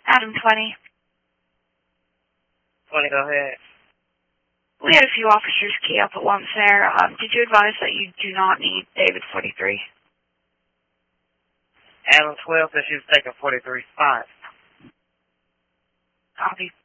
Adam 20. 20, go ahead. We had a few officers key up at once there. Did you advise that you do not need David 43? Adam 12 says she was taking 43 spots. Copy.